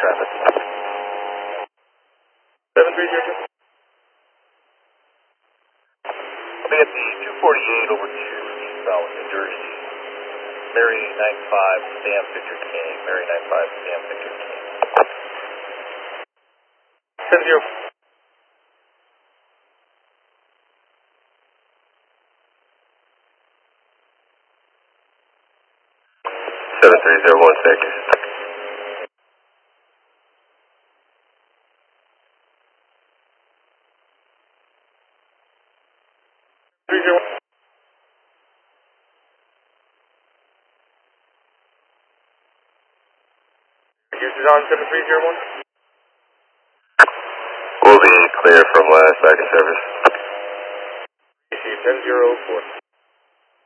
traffic. 7302. I'll be at the 248 over to eastbound New Jersey. Mary 95, Sam Victor King. Mary 95, Sam Victor King. 70. 7301 6. Houston on 7301. Will be clear from last night service. DC 1004.